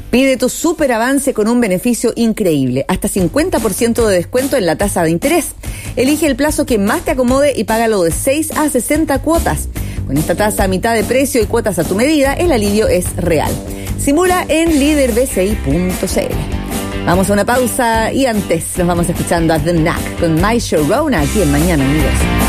Pide tu super avance con un beneficio increíble, hasta 50% de descuento en la tasa de interés. Elige el plazo que más te acomode y págalo de 6 a 60 cuotas. Con esta tasa a mitad de precio y cuotas a tu medida, el alivio es real. Simula en liderbci.cl. Vamos a una pausa y antes nos vamos escuchando a The Knack con My Sharona aquí en Mañana Unidos.